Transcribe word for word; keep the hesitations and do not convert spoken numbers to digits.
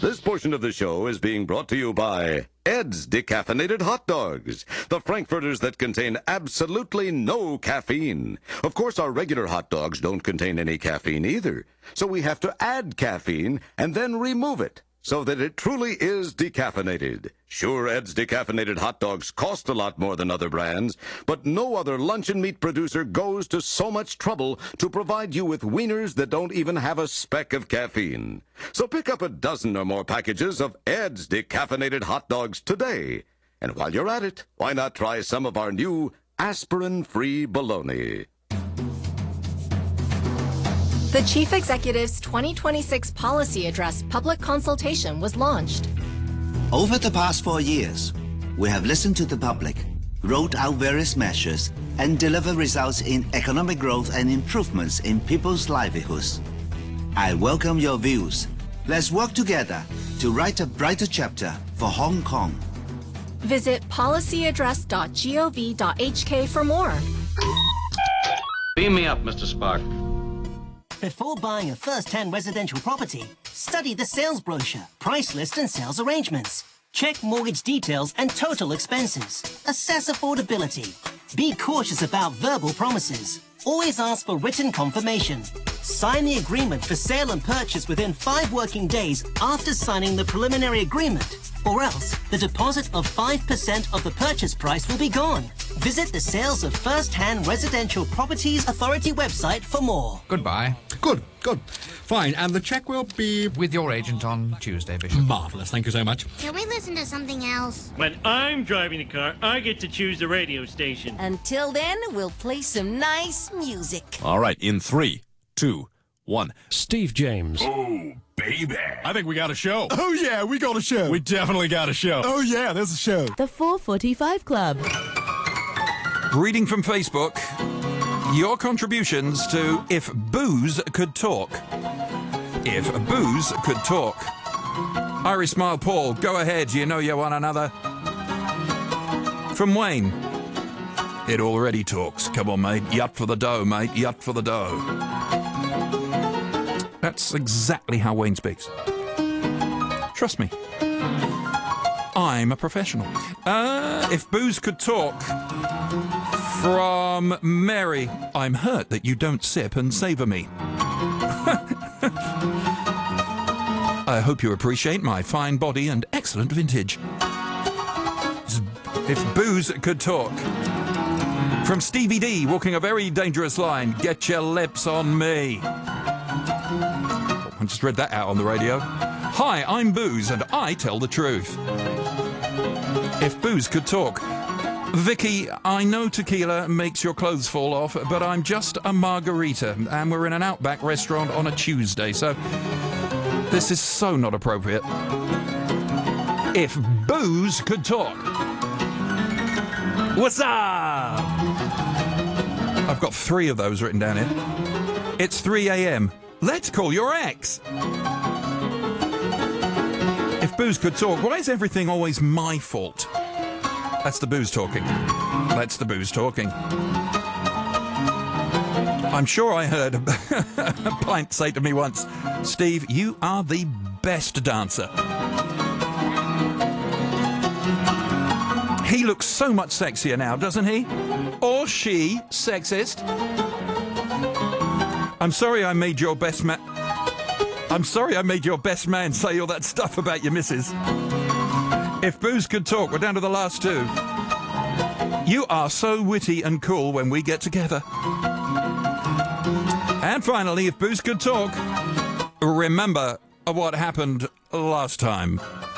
This portion of the show is being brought to you by Ed's Decaffeinated Hot Dogs, the Frankfurters that contain absolutely no caffeine. Of course, our regular hot dogs don't contain any caffeine either, so we have to add caffeine and then remove it so that it truly is decaffeinated. Sure, Ed's Decaffeinated Hot Dogs cost a lot more than other brands, but no other luncheon meat producer goes to so much trouble to provide you with wieners that don't even have a speck of caffeine. So pick up a dozen or more packages of Ed's Decaffeinated Hot Dogs today. And while you're at it, why not try some of our new aspirin-free bologna? The Chief Executive's twenty twenty-six Policy Address public consultation was launched. Over the past four years, we have listened to the public, rolled out various measures, and delivered results in economic growth and improvements in people's livelihoods. I welcome your views. Let's work together to write a brighter chapter for Hong Kong. Visit policy address dot gov dot h k for more. Beam me up, Mister Spark. Before buying a first-hand residential property, study the sales brochure, price list and sales arrangements. Check mortgage details and total expenses. Assess affordability. Be cautious about verbal promises. Always ask for written confirmation. Sign the agreement for sale and purchase within five working days after signing the preliminary agreement, or else the deposit of five percent of the purchase price will be gone. Visit the Sales of First-Hand Residential Properties Authority website for more. Goodbye. Good, good. Fine, and the cheque will be... With your agent on Tuesday, Bishop. Marvellous, thank you so much. Can we listen to something else? When I'm driving the car, I get to choose the radio station. Until then, we'll play some nice music. All right, in three, two, one. Steve James. Oh, baby. I think we got a show. Oh, yeah, we got a show. We definitely got a show. Oh, yeah, there's a show. The four forty-five Club. Reading from Facebook, your contributions to If Booze Could Talk. If Booze Could Talk. Irish Smile Paul, go ahead, you know you one another. From Wayne, it already talks. Come on, mate, you up for the dough, mate, you up for the dough. That's exactly how Wayne speaks. Trust me. I'm a professional. Uh, if Booze Could Talk. From Mary, I'm hurt that you don't sip and savour me. I hope you appreciate my fine body and excellent vintage. If Booze Could Talk. From Stevie D, walking a very dangerous line, get your lips on me. I just read that out on the radio. Hi, I'm Booze and I tell the truth. If Booze Could Talk. Vicky, I know tequila makes your clothes fall off, but I'm just a margarita, and we're in an Outback restaurant on a Tuesday, so this is so not appropriate. If Booze Could Talk. What's up? I've got three of those written down here. It's three a.m. Let's call your ex. If Booze Could Talk, why is everything always my fault? That's the booze talking. That's the booze talking. I'm sure I heard a pint say to me once, Steve, you are the best dancer. He looks so much sexier now, doesn't he? Or she, sexist. I'm sorry I made your best man... I'm sorry I made your best man say all that stuff about your missus. If Booze Could Talk, we're down to the last two. You are so witty and cool when we get together. And finally, if Booze Could Talk, remember what happened last time.